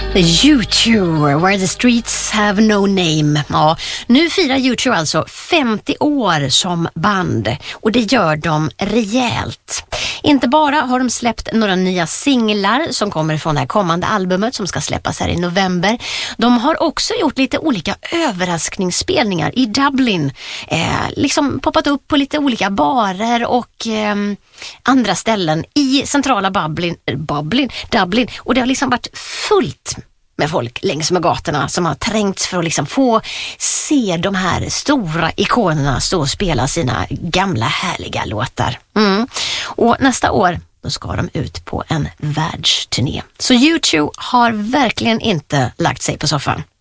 U2, Where the Streets Have No Name. Ja, nu firar U2 alltså 50 år som band och det gör de rejält. Inte bara har de släppt några nya singlar som kommer från det här kommande albumet som ska släppas här i november. De har också gjort lite olika överraskningsspelningar i Dublin. Liksom poppat upp på lite olika barer och andra ställen i centrala Dublin. Och det har liksom varit fullt med folk längs med gatorna som har trängts för att liksom få se de här stora ikonerna stå och spela sina gamla härliga låtar. Och nästa år då ska de ut på en världsturné. Så U2 har verkligen inte lagt sig på soffan.